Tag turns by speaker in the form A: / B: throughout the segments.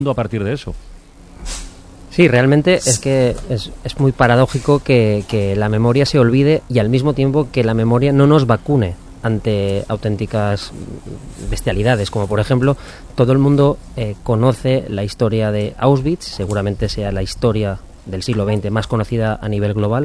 A: a partir de eso.
B: Sí, realmente es que es muy paradójico que la memoria se olvide y al mismo tiempo que la memoria no nos vacune ante auténticas bestialidades, como por ejemplo, todo el mundo conoce la historia de Auschwitz, seguramente sea la historia del siglo XX más conocida a nivel global,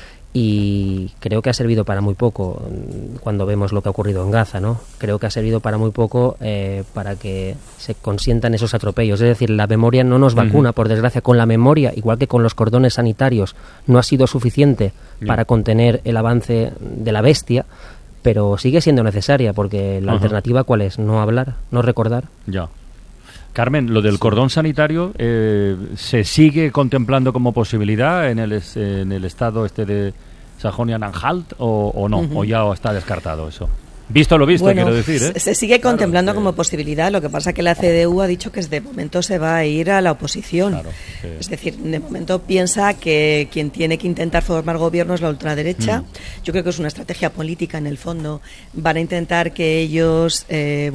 B: y creo que ha servido para muy poco cuando vemos lo que ha ocurrido en Gaza, ¿no? Creo que ha servido para muy poco para que se consientan esos atropellos. Es decir, la memoria no nos vacuna, por desgracia. Con la memoria, igual que con los cordones sanitarios, no ha sido suficiente para contener el avance de la bestia, pero sigue siendo necesaria, porque la alternativa, ¿cuál es? No hablar, no recordar.
A: Ya. Carmen, lo del cordón sanitario, ¿se sigue contemplando como posibilidad en el estado de Sajonia-Anhalt o no? ¿O ya está descartado eso? Visto lo visto,
C: bueno,
A: quiero decir, ¿eh?
C: Se sigue contemplando como posibilidad. Lo que pasa es que la CDU ha dicho que de momento se va a ir a la oposición.
A: Claro, sí.
C: Es decir, de momento piensa que quien tiene que intentar formar gobierno es la ultraderecha. Yo creo que es una estrategia política en el fondo. Van a intentar que ellos,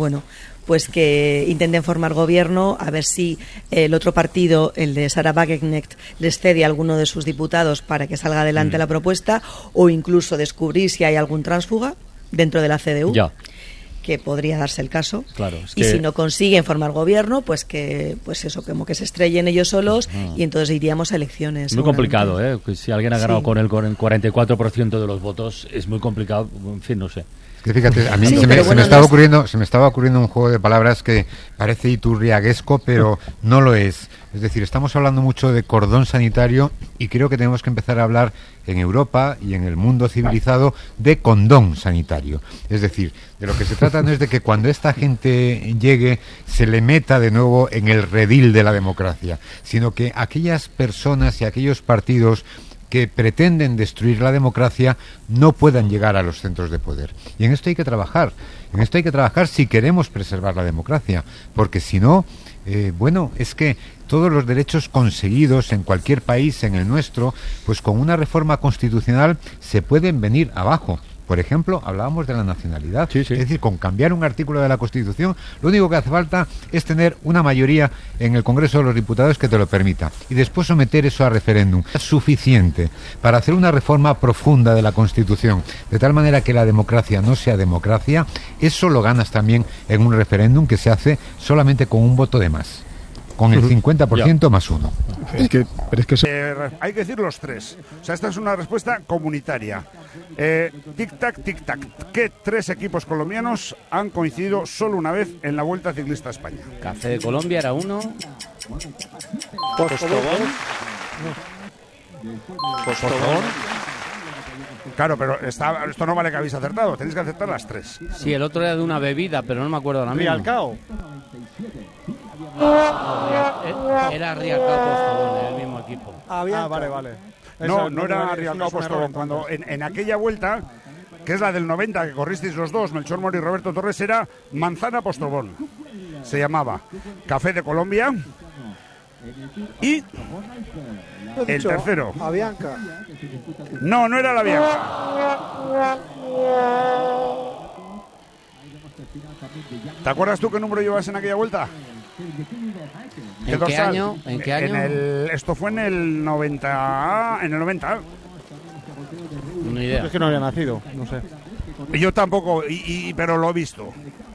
C: pues que intenten formar gobierno, a ver si el otro partido, el de Sarah Wagenknecht, les cede a alguno de sus diputados para que salga adelante la propuesta, o incluso descubrir si hay algún tránsfuga dentro de la CDU, que podría darse el caso.
A: Claro,
C: y si no consiguen formar gobierno, pues eso, como que se estrellen ellos solos y entonces iríamos a elecciones.
A: Muy complicado, ¿eh? Si alguien ha ganado con el 44% de los votos, es muy complicado, en fin, no sé.
D: Que fíjate, a mí se me estaba ocurriendo un juego de palabras que parece iturriaguesco, pero no lo es. Es decir, estamos hablando mucho de cordón sanitario y creo que tenemos que empezar a hablar en Europa y en el mundo civilizado de condón sanitario. Es decir, de lo que se trata no es de que cuando esta gente llegue se le meta de nuevo en el redil de la democracia, sino que aquellas personas y aquellos partidos que pretenden destruir la democracia no puedan llegar a los centros de poder. Y en esto hay que trabajar. En esto hay que trabajar si queremos preservar la democracia, porque si no, es que todos los derechos conseguidos en cualquier país, en el nuestro, pues con una reforma constitucional se pueden venir abajo. Por ejemplo, hablábamos de la nacionalidad.
A: Sí.
D: Es decir, con cambiar un artículo de la Constitución, lo único que hace falta es tener una mayoría en el Congreso de los Diputados que te lo permita. Y después someter eso a referéndum. Es suficiente para hacer una reforma profunda de la Constitución, de tal manera que la democracia no sea democracia. Eso lo ganas también en un referéndum que se hace solamente con un voto de más. Con el 50% más uno.
E: Hay que decir los tres. O sea, esta es una respuesta comunitaria. Tic-tac, tic-tac. ¿Qué tres equipos colombianos han coincidido solo una vez en la Vuelta Ciclista a España?
F: Café de Colombia era uno.
E: Postobón. Claro, pero esto no vale que habéis acertado. Tenéis que acertar las tres.
F: Sí, el otro era de una bebida, pero no me acuerdo ahora mismo.
E: Rialcao.
F: Era Rialcao Postobón, el mismo equipo.
E: Vale. No era Rialcao Postobón. Cuando en aquella vuelta, que es la del 90, que corristeis los dos, Melchor Moro y Roberto Torres, era Manzana Postobón. Se llamaba Café de Colombia. Y el tercero.
G: Avianca.
E: No era la Avianca. ¿Te acuerdas tú qué número llevas en aquella vuelta?
F: ¿En qué año?
E: Esto fue en el 90. En el 90.
F: Una idea.
G: Es que no había nacido, no sé.
E: Yo tampoco, pero lo he visto.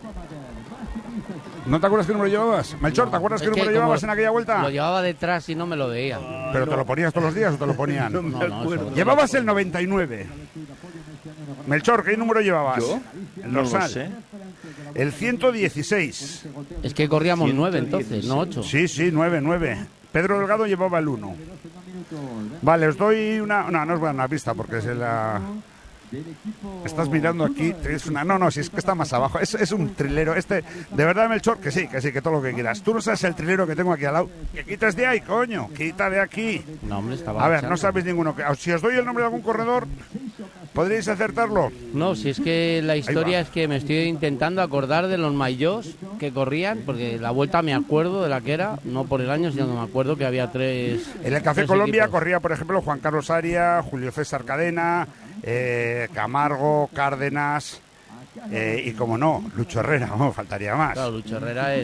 E: ¿No te acuerdas qué número llevabas? Melchor, ¿te acuerdas qué número llevabas en aquella vuelta?
F: Lo llevaba detrás y no me lo veía.
E: ¿Pero te lo ponías todos los días o te lo ponían?
F: No,
E: Llevabas el 99. Melchor, ¿qué número llevabas?
H: ¿Yo?
E: No lo sé. El 116.
F: Es que corríamos 9 entonces, no 8.
E: Sí, 9. Pedro Delgado llevaba el 1. Vale, os doy una... No os voy a dar una pista porque es la... Estás mirando aquí, es una... No, si es que está más abajo. Es un trilero. De verdad, Melchor, que sí, que todo lo que quieras. Tú no sabes el trilero que tengo aquí al lado. Que quitas de ahí, coño. Quita de aquí.
F: No, hombre, estaba
E: a ver, no sabéis ninguno. Si os doy el nombre de algún corredor, ¿podríais acertarlo?
F: No, si es que la historia es que me estoy intentando acordar de los maillós que corrían, porque la vuelta me acuerdo de la que era, no por el año, sino que me acuerdo que había tres.
E: En el Café Colombia corría, por ejemplo, Juan Carlos Aria, Julio César Cadena, Camargo, Cárdenas, Y como no, Lucho Herrera, faltaría más.
F: Claro, Lucho Herrera,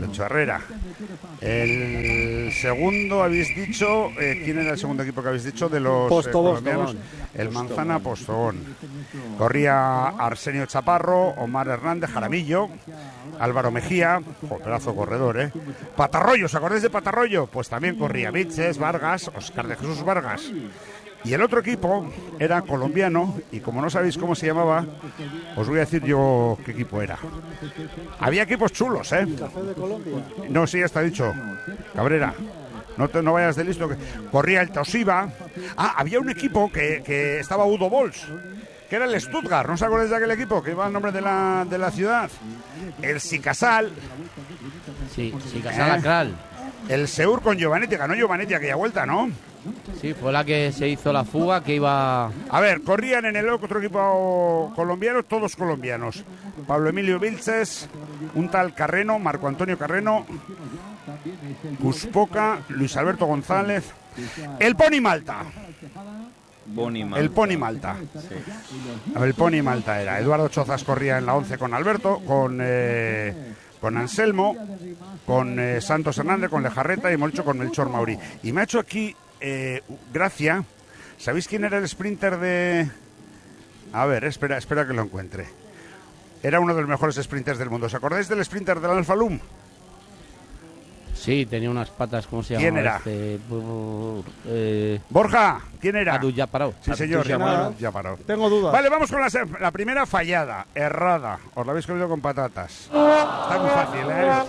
F: El segundo, habéis dicho, ¿quién era el segundo equipo que habéis dicho de los colombianos? El Manzana Postobón. Corría Arsenio Chaparro, Omar Hernández, Jaramillo, Álvaro Mejía, pedazo corredor, Patarroyo, ¿os acordáis de Patarroyo? Pues también corría Viches, Vargas, Oscar de Jesús Vargas. Y el otro equipo era colombiano, y como no sabéis cómo se llamaba, os voy a decir yo qué equipo era. Había equipos chulos, ¿Café de Colombia? No, sí, ya está dicho. Cabrera, no vayas de listo. Corría el Toshiba. Había un equipo que estaba Udo Bols, que era el Stuttgart. ¿No os acordáis de aquel equipo que iba al nombre de la ciudad? El Sicasal. Sí, Sicasal Acral.
E: El Seur con Giovanetti. Ganó Giovanetti aquella vuelta, ¿no?
F: Sí, fue la que se hizo la fuga, que iba...
E: A ver, corrían en el otro equipo colombiano, todos colombianos. Pablo Emilio Vilches, un tal Carreno, Marco Antonio Carreno, Cuspoca, Luis Alberto González, el Pony Malta. El Pony Malta. Sí. El Pony Malta era. Eduardo Chozas corría en la 11 con Alberto, con Anselmo, con Santos Hernández, con Lejarreta y hemos dicho con Melchor Mauri. Y me ha hecho aquí gracia. ¿Sabéis quién era el sprinter de...? A ver, espera que lo encuentre. Era uno de los mejores sprinters del mundo. ¿Os acordáis del sprinter del Alfa Lum?
F: Sí, tenía unas patas, ¿cómo se llama?
E: ¿Quién era? Borja, ¿quién era?
F: Adu ya paró.
E: Sí, señor, ya paró.
G: Tengo dudas.
E: Vale, vamos con la primera fallada, errada. Os la habéis comido con patatas. Está muy fácil,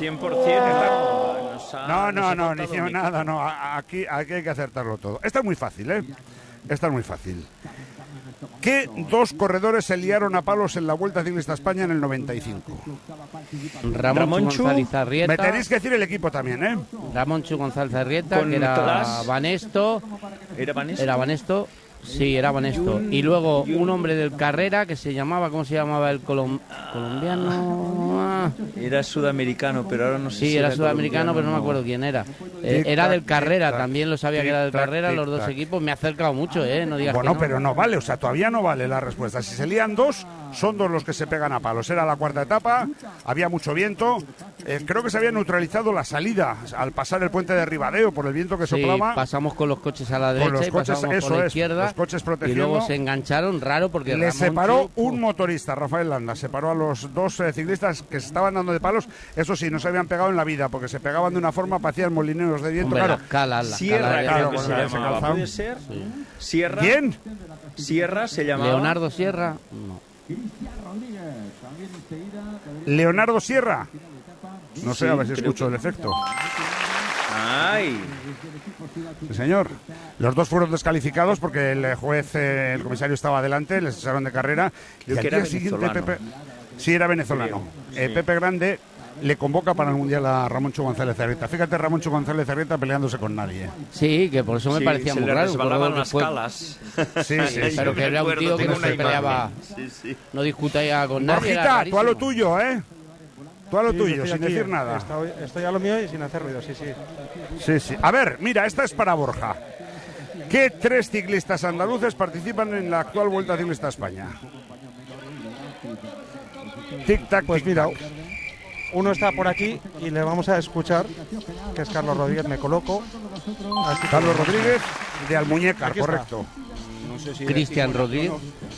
H: 100%.
E: No, ni hicimos nada, no. Aquí hay que acertarlo todo. Está muy fácil, Está muy fácil. ¿Qué dos corredores se liaron a palos en la Vuelta Ciclista a España en el 95?
F: Ramón Chu González Arrieta.
E: Me tenéis que decir el equipo también,
F: Ramón Chu González Arrieta, que era Banesto.
H: ¿Era Banesto?
F: Era Banesto. Sí, era Banesto. Y luego un hombre del Carrera que se llamaba, ¿cómo se llamaba el colombiano?
H: Era sudamericano, pero ahora no sé si
F: era sudamericano, pero no me acuerdo quién era. Era del Carrera, también lo sabía que era del Carrera, los dos equipos. Me ha acercado mucho, no digas
E: bueno,
F: que no.
E: Pero no vale, o sea, todavía no vale la respuesta. Si se lían dos, son dos los que se pegan a palos. Era la cuarta etapa, había mucho viento. Creo que se había neutralizado la salida al pasar el puente de Ribadeo por el viento que soplaba.
F: Sí, pasamos con los coches a la derecha y pasamos por la izquierda.
E: Los coches protegiendo.
F: Y luego se engancharon, raro, porque
E: le separó un motorista, Rafael Landa, separó a los dos ciclistas que se estaban dando de palos. Eso sí, no se habían pegado en la vida, porque se pegaban de una forma, parecían molineros de viento.
F: Hombre,
E: claro.
H: Sierra, creo que se llamaba. ¿Puede ser? Sí. Sierra.
E: ¿Quién?
H: Sierra se llamaba.
F: Leonardo Sierra. No.
E: Leonardo Sierra. No sé, a ver si escucho el efecto.
H: ¡Ay!
E: Sí, señor. Los dos fueron descalificados porque el juez, el comisario estaba adelante, les echaron de carrera. Y al día siguiente, Pepe... Sí, era venezolano. Sí. Pepe Grande le convoca para el Mundial a Ramón Chu González Arrieta. Fíjate, Ramón Chu González Arrieta peleándose con nadie.
F: Sí, que por eso me parecía muy raro.
H: Se le resbalaban las calas.
E: Sí,
F: pero que era un tío que no se peleaba, no discutía con nadie.
E: Borjita, tú a lo tuyo, Tú a lo tuyo, sin decir nada.
G: Estoy a lo mío y sin hacer ruido, sí.
E: Sí. A ver, mira, esta es para Borja. ¿Qué tres ciclistas andaluces participan en la actual Vuelta Ciclista a España? Tic-tac,
G: pues mira, uno está por aquí y le vamos a escuchar, que es Carlos Rodríguez, me coloco.
E: Carlos Rodríguez de Almuñécar, correcto.
F: No sé si Cristian Rodríguez.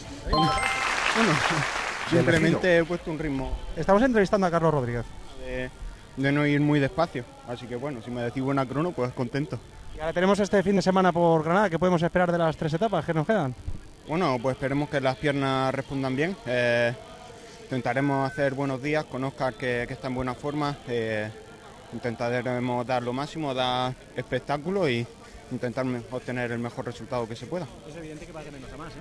I: Simplemente he puesto un ritmo.
G: Estamos entrevistando a Carlos Rodríguez.
I: De no ir muy despacio, así que bueno, si me decís buena crono, pues contento.
G: Y ahora tenemos este fin de semana por Granada, ¿qué podemos esperar de las 3 etapas que nos quedan?
I: Bueno, pues esperemos que las piernas respondan bien. Intentaremos hacer buenos días con Óscar, que está en buena forma. Intentaremos dar lo máximo, dar espectáculo y intentar obtener el mejor resultado que se pueda.
G: Es evidente que va de menos a más,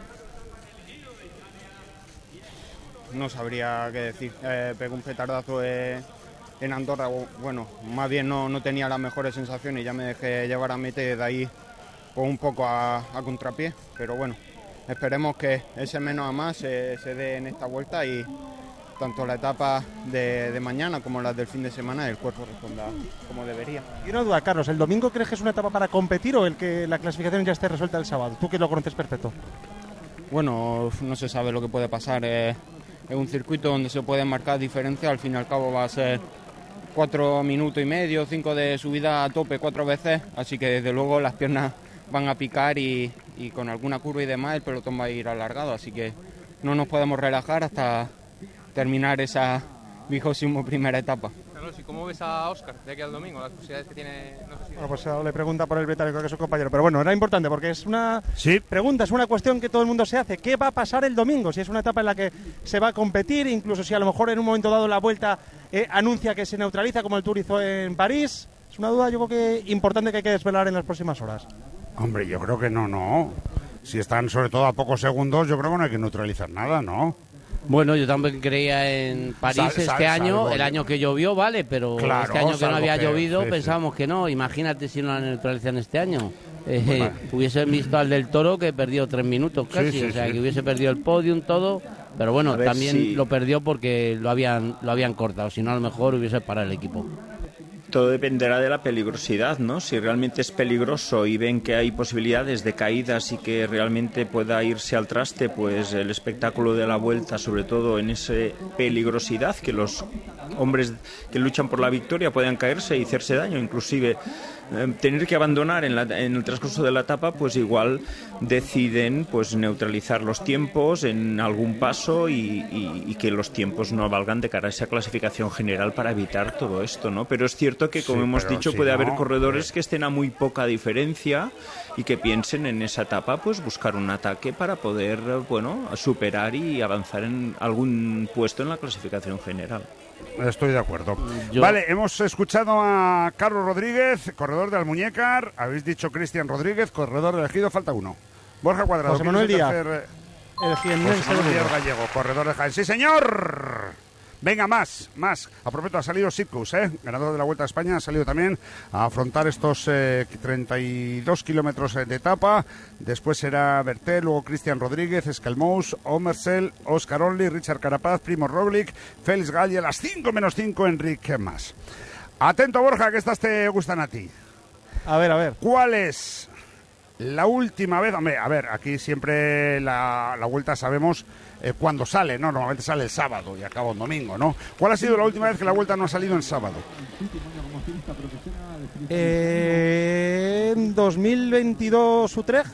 I: No sabría qué decir. Pegó un petardazo en Andorra. Bueno, más bien no tenía las mejores sensaciones y ya me dejé llevar a meta y de ahí pues, un poco a contrapié. Pero bueno, esperemos que ese menos a más se dé en esta vuelta y tanto la etapa de mañana como las del fin de semana el cuerpo responda como debería.
G: Y una duda, Carlos, ¿el domingo crees que es una etapa para competir o el que la clasificación ya esté resuelta el sábado? Tú que lo conoces perfecto.
I: Bueno, no se sabe lo que puede pasar. un circuito donde se pueden marcar diferencias. Al fin y al cabo va a ser 4 minutos y medio, 5 de subida a tope 4 veces, así que desde luego las piernas van a picar y con alguna curva y demás el pelotón va a ir alargado, así que no nos podemos relajar hasta terminar esa 21ª etapa.
J: ¿Y cómo ves a Óscar de aquí al domingo? Las posibilidades que tiene... No sé si...
G: Bueno, pues le pregunta por el británico, que es su compañero. Pero bueno, era importante porque es una pregunta, es una cuestión que todo el mundo se hace. ¿Qué va a pasar el domingo? Si es una etapa en la que se va a competir, incluso si a lo mejor en un momento dado la Vuelta anuncia que se neutraliza, como el Tour hizo en París. Es una duda, yo creo que importante que hay que desvelar en las próximas horas.
E: Hombre, yo creo que no. Si están sobre todo a pocos segundos, yo creo que no hay que neutralizar nada, ¿no?
K: Bueno, yo también creía en París este año, el año que llovió, vale, pero
E: claro,
K: este año que no había llovido pensábamos que no. Imagínate si no la neutralizan este año. Hubiese visto al del Toro que perdió 3 minutos casi, o sea, que hubiese perdido el podium, todo, pero bueno, también lo perdió porque lo habían cortado, si no a lo mejor hubiese parado el equipo.
H: Todo dependerá de la peligrosidad, ¿no? Si realmente es peligroso y ven que hay posibilidades de caídas y que realmente pueda irse al traste, pues el espectáculo de la Vuelta, sobre todo en esa peligrosidad, que los hombres que luchan por la victoria puedan caerse y hacerse daño, inclusive tener que abandonar en el transcurso de la etapa, pues igual deciden pues neutralizar los tiempos en algún paso y que los tiempos no valgan de cara a esa clasificación general para evitar todo esto, ¿no? Pero es cierto que, como hemos dicho, puede haber corredores que estén a muy poca diferencia y que piensen en esa etapa pues buscar un ataque para poder, superar y avanzar en algún puesto en la clasificación general.
E: Estoy de acuerdo. Vale, hemos escuchado a Carlos Rodríguez, corredor de Almuñécar. Habéis dicho Cristian Rodríguez, corredor elegido, falta uno. Borja Cuadrado.
G: José Manuel Díaz. José
E: Manuel Díaz Gallego, corredor de Jaén. ¡Sí, señor! Venga, más. A propósito, ha salido Sitkus, ganador de la Vuelta a España, ha salido también a afrontar estos 32 kilómetros de etapa. Después será Berté, luego Cristian Rodríguez, Escalmous, Omersel, Óscar Only, Richard Carapaz, Primo Roglic, Félix Galle, a las 5 menos 5, Enrique Mas. Atento, Borja, que estas te gustan a ti.
G: A ver.
E: ¿Cuál es la última vez? Hombre, a ver, aquí siempre la Vuelta sabemos cuándo sale, ¿no? Normalmente sale el sábado y acaba un domingo, ¿no? ¿Cuál ha sido la última vez que la Vuelta no ha salido en sábado?
G: En 2022 Utrecht.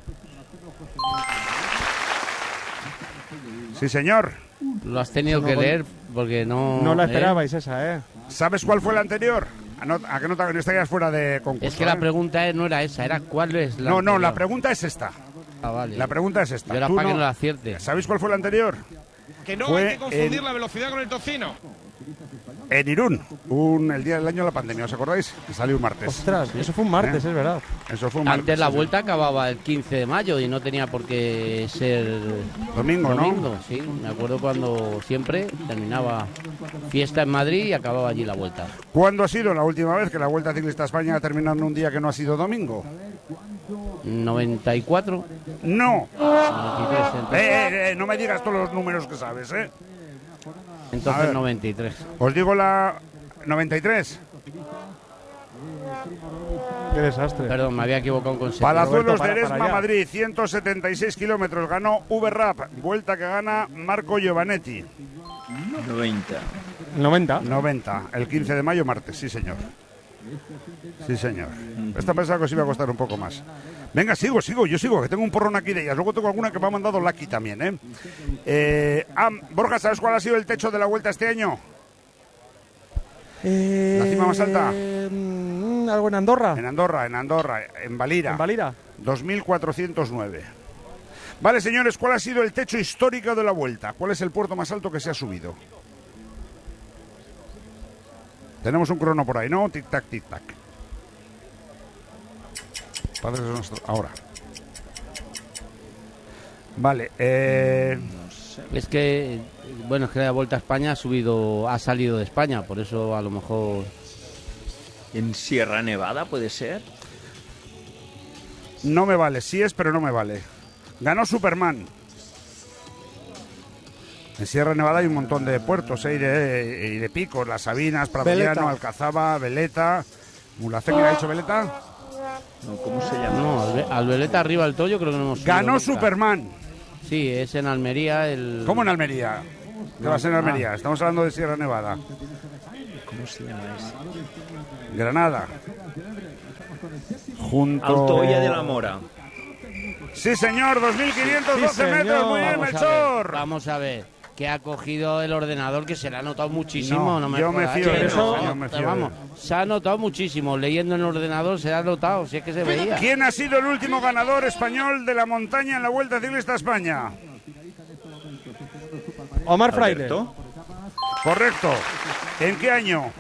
E: Sí, señor.
K: Lo has tenido que leer porque no...
G: No la esperabais esa, ¿eh?
E: ¿Sabes cuál fue la anterior? ¿A qué no estarías fuera de concurso?
K: Es que la pregunta no era esa, era cuál es la anterior.
E: No, la pregunta es esta.
K: Ah, vale.
E: La pregunta es esta.
K: Yo era para que no la acierte.
E: ¿Sabéis cuál fue la anterior?
J: Que no hay que confundir la velocidad con el tocino.
E: En Irún, el día del año de la pandemia, ¿os acordáis? Que salió un martes.
G: Ostras, eso fue un martes, es verdad.
E: Eso fue un martes.
K: Antes la Vuelta acababa el 15 de mayo y no tenía por qué ser
E: domingo, ¿no?
K: Sí, me acuerdo cuando siempre terminaba fiesta en Madrid y acababa allí la Vuelta.
E: ¿Cuándo ha sido la última vez que la Vuelta Ciclista a España ha terminado en un día que no ha sido domingo?
K: 94.
E: No.
K: 93,
E: no me digas todos los números que sabes, ¿eh?
K: Entonces 93.
E: Os digo la 93.
G: Qué desastre.
K: Perdón, me había equivocado con
E: Palazuelos de Eresma, Madrid, 176 kilómetros. Ganó V-Rap. Vuelta que gana Marco Giovanetti. 90. El 15 de mayo, martes. Sí, señor. Esta pensaba que os iba a costar un poco más. Venga, sigo, que tengo un porrón aquí de ellas. Luego tengo alguna que me ha mandado Lucky también, Borja, ¿sabes cuál ha sido el techo de la Vuelta este año? ¿La cima más alta?
G: ¿Algo en Andorra?
E: En Andorra, en Valira. 2.409. Vale, señores, ¿cuál ha sido el techo histórico de la Vuelta? ¿Cuál es el puerto más alto que se ha subido? Tenemos un crono por ahí, ¿no? Tic-tac, tic-tac. Ahora. Vale.
K: Es que la Vuelta a España ha salido de España, por eso a lo mejor...
H: ¿En Sierra Nevada puede ser?
E: No me vale, sí es, pero no me vale. Ganó Superman. En Sierra Nevada hay un montón de puertos y de picos, Las Sabinas, Pradellano, Alcazaba, Veleta. ¿Mulacén ha hecho Veleta?
H: No, ¿cómo se llama?
K: No, al Veleta arriba del Toyo creo que no hemos...
E: Ganó Superman.
K: Sí, es en Almería.
E: ¿Cómo en Almería? ¿Qué va a ser en Almería? Estamos hablando de Sierra Nevada.
H: ¿Cómo se llama ese?
E: Granada. Junto...
H: Altoya de la Mora.
E: Sí, señor, 2.512 metros. Muy bien, Melchor.
K: Vamos a ver. Que ha cogido el ordenador, que se le ha notado muchísimo.
E: Yo me fío de eso.
K: Vamos, se ha notado muchísimo. Leyendo en el ordenador se ha notado, si es que se veía.
E: ¿Quién ha sido el último ganador español de la montaña en la Vuelta Ciclista a España?
G: Omar Fraile.
E: Correcto. ¿En qué año?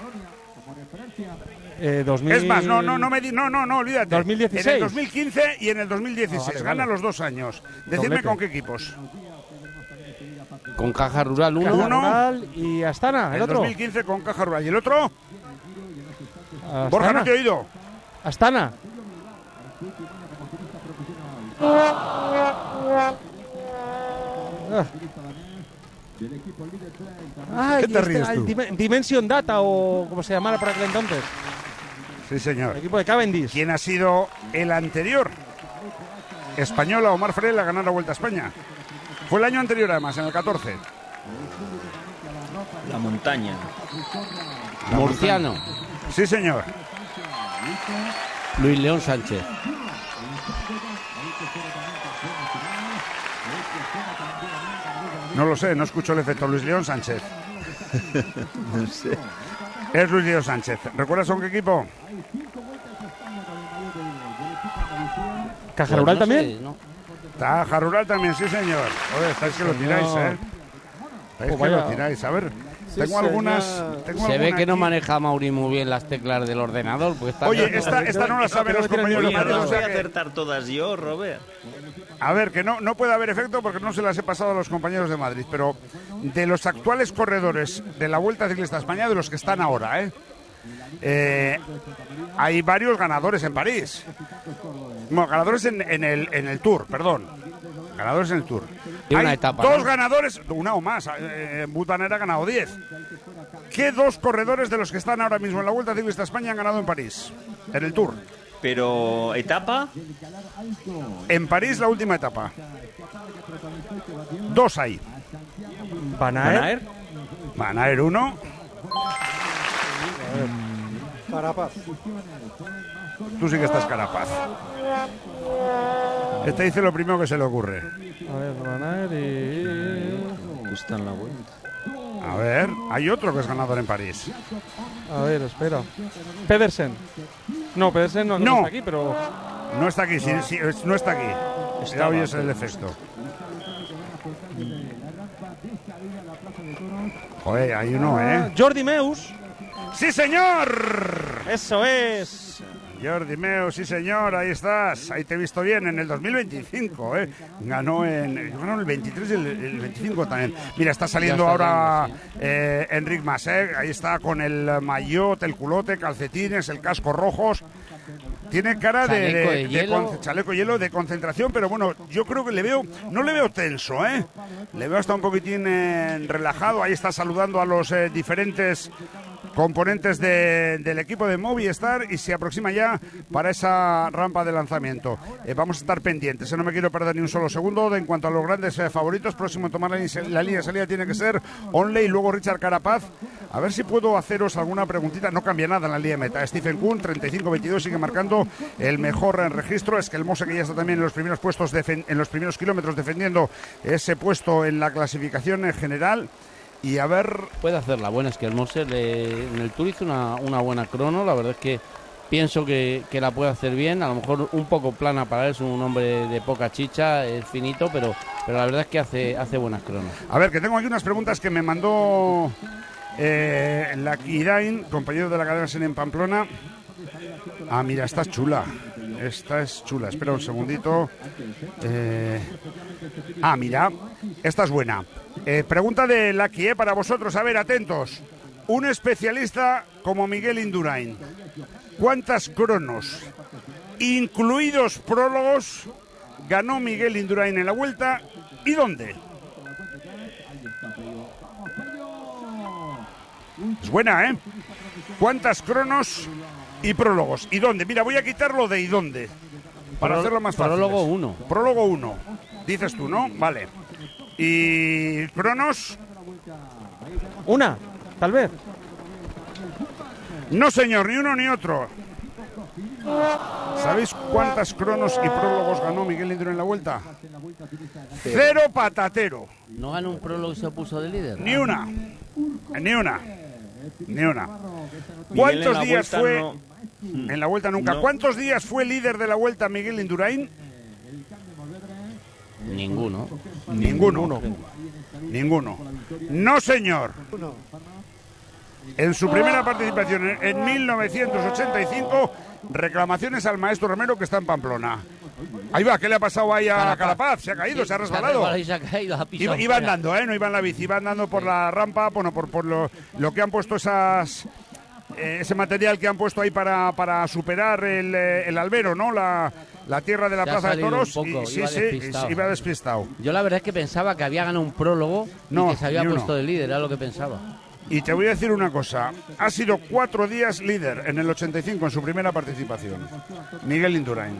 G: 2000...
E: Es más, no, olvídate.
G: 2016.
E: En el 2015 y en el 2016.
G: Vale,
E: Gana
G: vale.
E: los 2 años. Decidme
G: Doblete.
E: con qué equipos.
K: Con Caja Rural uno.
G: Caja Rural y Astana, el otro.
E: 2015 con Caja Rural. ¿Y el otro?
G: Astana.
E: Borja, no te he oído.
G: Astana.
E: ¿Qué te ríes tú?
G: Dimension Data o como se llamara por aquel entonces.
E: Sí, señor.
G: El equipo de Cavendish.
E: ¿Quién ha sido el anterior español a Omar Fraile a ganar la Vuelta a España? Fue el año anterior, además, en el 14.
H: La montaña.
K: Murciano.
E: Sí, señor.
K: Luis León Sánchez.
E: No lo sé, no escucho el efecto. Luis León Sánchez.
H: No sé.
E: Es Luis León Sánchez. ¿Recuerdas con qué equipo?
G: ¿Caja Rural también?
K: ¿no?
E: Caja Rural también, sí, señor. Joder, estáis que lo tiráis, ¿eh? Estáis que lo tiráis. A ver, tengo algunas...
K: Se ve que no maneja Mauri muy bien las teclas del ordenador. Pues
E: Oye, esta no la saben los compañeros de Madrid.
H: No
E: O
H: voy a
E: sea que...
H: acertar todas yo, Robert.
E: A ver, que no puede haber efecto porque no se las he pasado a los compañeros de Madrid, pero de los actuales corredores de la Vuelta Ciclista a España, de los que están ahora, hay varios ganadores en París. Bueno, ganadores en el Tour, perdón. Ganadores en el Tour.
K: Y una
E: Hay
K: etapa,
E: dos
K: ¿no?
E: ganadores, una o más. Butanera ha ganado 10. ¿Qué dos corredores de los que están ahora mismo en la Vuelta Ciclista a España han ganado en París? En el Tour.
H: Pero, ¿etapa?
E: En París, la última etapa. 2 hay.
G: Van Aert.
E: Van Aert 1.
G: Carapaz.
E: Tú sí que estás Carapaz. Este dice lo primero que se le ocurre.
G: A ver, Van Aert y...
H: Está en la vuelta.
E: A ver, hay otro que es ganador en París.
G: A ver, espera. Pedersen. No, Pedersen no está aquí, pero...
E: No está aquí, sí, no está aquí. Ya oyes el efecto. Joder, hay uno, ¿eh?
G: Jordi Meus.
E: ¡Sí, señor!
G: Eso es.
E: Jordi Meus, sí, señor, ahí estás. Ahí te he visto bien en el 2025, ¿eh? Ganó en el 23 y el 25 también. Mira, está saliendo ahora Enric Mas, ¿eh? Ahí está con el maillot, el culote, calcetines, el casco rojos. Tiene cara de chaleco hielo, de concentración, pero bueno, yo creo que no le veo tenso, ¿eh? Le veo hasta un poquitín relajado. Ahí está saludando a los diferentes componentes del equipo de Movistar y se aproxima ya para esa rampa de lanzamiento. Vamos a estar pendientes, no me quiero perder ni un solo segundo. En cuanto a los grandes favoritos, próximo a tomar la línea de salida tiene que ser Onley y luego Richard Carapaz. A ver si puedo haceros alguna preguntita. No cambia nada en la línea de meta. Stephen Kuhn, 35-22, sigue marcando el mejor registro. Es que el Mose, que ya está también en los primeros puestos, en los primeros kilómetros, defendiendo ese puesto en la clasificación en general. Y a ver...
K: Puede hacer la buena, es que el Mose en el Tour hizo una buena crono. La verdad es que pienso que la puede hacer bien. A lo mejor un poco plana para él, es un hombre de poca chicha, es finito, pero la verdad es que hace buenas cronos.
E: A ver, que tengo aquí unas preguntas que me mandó la Kirain, compañero de la cadena SEN en Pamplona. Ah, mira, esta es chula. Esta es chula. Espera un segundito. Mira, esta es buena. Pregunta de Lucky, para vosotros. A ver, atentos. Un especialista como Miguel Indurain, ¿cuántas cronos, incluidos prólogos, ganó Miguel Indurain en la Vuelta y dónde? Es buena, ¿eh? ¿Cuántas cronos y prólogos? ¿Y dónde? Mira, voy a quitarlo de ¿y dónde? Para hacerlo más fácil.
K: Prólogo 1.
E: Prólogo 1. Dices tú, ¿no? Vale. ¿Y cronos?
G: ¿Una? Tal vez.
E: No, señor, ni uno ni otro. ¿Sabéis cuántas cronos y prólogos ganó Miguel Indurain en la Vuelta? 0 patatero.
K: ¿No ganó un prólogo y se puso de líder?
E: Ni una. ¿Cuántos días fue en la Vuelta nunca? No. ¿Cuántos días fue líder de la Vuelta Miguel Indurain?
K: Ninguno.
E: No, señor. En su primera participación en 1985, reclamaciones al maestro Romero, que está en Pamplona. Ahí va, ¿qué le ha pasado ahí a Carapaz? Se ha caído, se ha resbalado. Iba andando, no iba en la bici, iba andando por la rampa, bueno, por lo que han puesto ese material que han puesto ahí para superar el albero, ¿no? La tierra de la Plaza de Toros. Iba despistado.
K: Yo la verdad es que pensaba que había ganado un prólogo y que se había puesto de líder, era lo que pensaba.
E: Y te voy a decir una cosa, ha sido 4 días líder en el 85 en su primera participación, Miguel Indurain.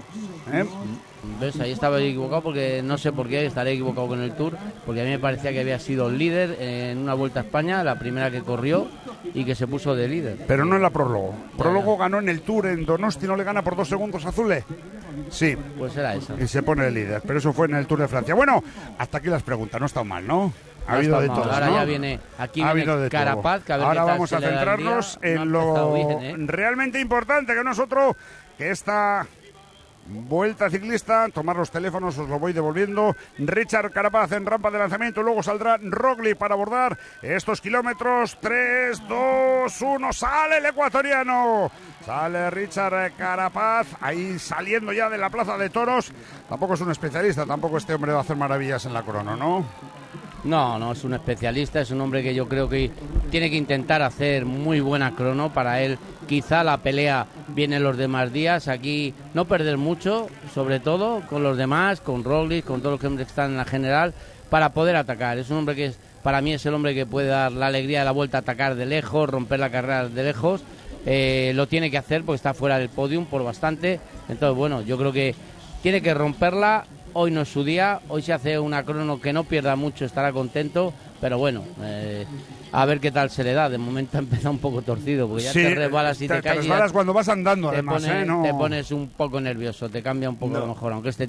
K: ¿Ves? Ahí estaba equivocado porque no sé por qué estaré equivocado con el Tour, porque a mí me parecía que había sido líder en una Vuelta a España, la primera que corrió, y que se puso de líder.
E: Pero no en la prólogo. Prólogo ganó en el Tour en Donosti, ¿no le gana por 2 segundos a Zule? Sí.
K: Pues era eso.
E: Y se pone de líder, pero eso fue en el Tour de Francia. Bueno, hasta aquí las preguntas, no está mal, ¿no? Ha habido de todo.
K: Ahora ya viene Carapaz. Que a ver
E: ahora vamos a centrarnos en lo realmente importante, que no es otro que esta Vuelta ciclista. Tomar los teléfonos, os lo voy devolviendo. Richard Carapaz en rampa de lanzamiento, luego saldrá Roglic para abordar estos kilómetros. 3, 2, 1, sale el ecuatoriano. Sale Richard Carapaz, ahí saliendo ya de la Plaza de Toros. Tampoco es un especialista, tampoco este hombre va a hacer maravillas en la crono, ¿no?
K: No, es un especialista, es un hombre que yo creo que tiene que intentar hacer muy buena crono. Para él quizá la pelea viene los demás días, aquí no perder mucho, sobre todo con los demás, con Roglic, con todos los que están en la general, para poder atacar. Es un hombre que para mí es el hombre que puede dar la alegría de la Vuelta, atacar de lejos, romper la carrera de lejos. Lo tiene que hacer porque está fuera del podium por bastante. Entonces, bueno, yo creo que tiene que romperla. Hoy no es su día, hoy se hace una crono que no pierda mucho, estará contento, pero bueno, a ver qué tal se le da. De momento ha empezado un poco torcido, porque ya te resbalas y te caes.
E: Te resbalas cuando vas andando, además,
K: te pones un poco nervioso, te cambia un poco a lo mejor, aunque este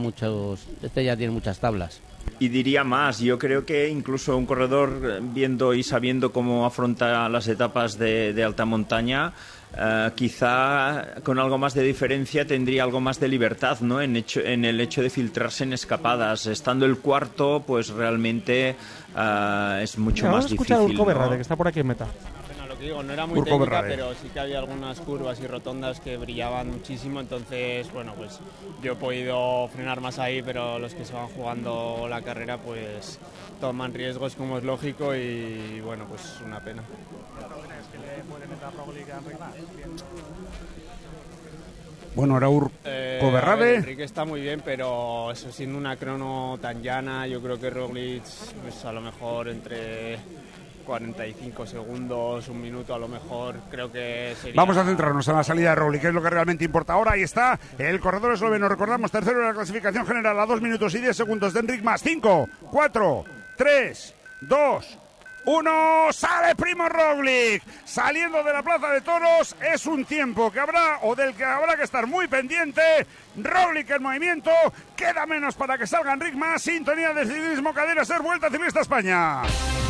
K: ya tiene muchas tablas.
H: Y diría más, yo creo que incluso un corredor viendo y sabiendo cómo afronta las etapas de alta montaña, quizá con algo más de diferencia tendría algo más de libertad, ¿no? En el hecho de filtrarse en escapadas. Estando el cuarto, pues realmente es mucho más difícil.
G: Vamos a escuchar a Urko Berrade, que está por aquí en meta.
L: Lo que digo, no era muy técnica, pero sí que había algunas curvas y rotondas que brillaban muchísimo, entonces, bueno, pues yo he podido frenar más ahí, pero los que se van jugando la carrera, pues toman riesgos, como es lógico, y bueno, pues una pena.
E: Bueno, ahora Urko Berrade.
L: Enrique está muy bien, pero eso, siendo una crono tan llana, yo creo que Roglic, pues a lo mejor entre 45 segundos, un minuto a lo mejor, creo que sería...
E: Vamos a centrarnos en la salida de Roglic, que es lo que realmente importa. Ahora ahí está el corredor esloveno, recordamos, tercero en la clasificación general a 2 minutos y 10 segundos de Enric Mas. 5, 4, 3, 2... 1, sale Primož Roglic, saliendo de la Plaza de Toros. Es un tiempo que habrá, o del que habrá que estar muy pendiente. Roglic en movimiento, queda menos para que salga Enric Mas. Sintonía de Ciclismo Cadena Ser, Vuelta Ciclista España.